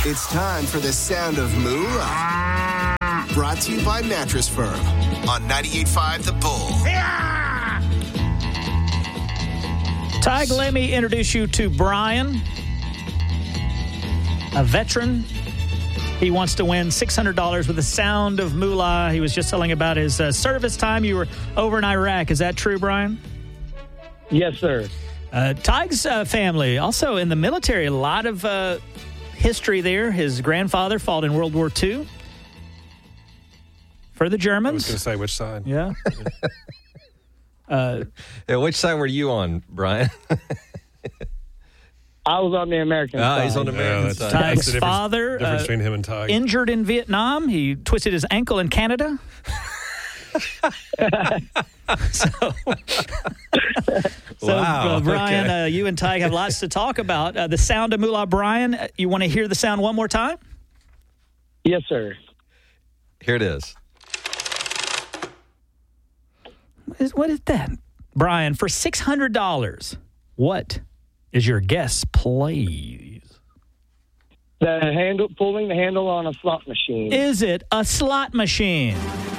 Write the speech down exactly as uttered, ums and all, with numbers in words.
It's time for the sound of Moolah. Brought to you by Mattress Firm on ninety-eight point five The Bull. Tig, let me introduce you to Brian, a veteran. He wants to win six hundred dollars with the sound of Moolah. He was just telling about his uh, service time. You were over in Iraq. Is that true, Brian? Yes, sir. Uh, Tig's uh, family, also in the military, a lot of uh, history there. His grandfather fought in World War Two for the Germans. I was going to say which side. Yeah. uh, yeah. Which side were you on, Brian? I was on the American ah, side. he's on the American Yeah, side. Tig's the difference, father, difference uh, between him and Tig. injured in Vietnam. He twisted his ankle in Canada. so, so Wow, uh, Brian, okay. uh, you and Tig have lots to talk about. Uh, the sound of Moolah. Brian, uh, you want to hear the sound one more time? Yes, sir. Here it is. What is, what is that? Brian, for six hundred dollars, what is your guess, please? The handle, pulling the handle on a slot machine. Is it a slot machine?